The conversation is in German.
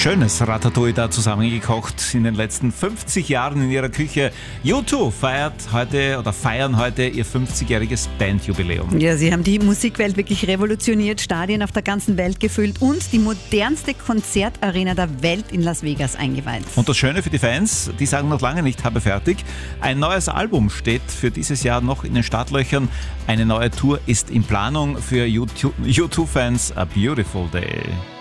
schönes Ratatouille da zusammengekocht in den letzten 50 Jahren in ihrer Küche. U2 feiern heute ihr 50-jähriges Bandjubiläum. Ja, sie haben die Musikwelt wirklich revolutioniert, Stadien auf der ganzen Welt gefüllt und die modernste Konzertarena der Welt in Las Vegas eingeweiht. Und das Schöne für die Fans, die sagen noch lange nicht, habe fertig. Ein neues Album steht für dieses Jahr noch in den Startlöchern. Eine neue Tour ist in Planung für U2-Fans. A Beautiful Day.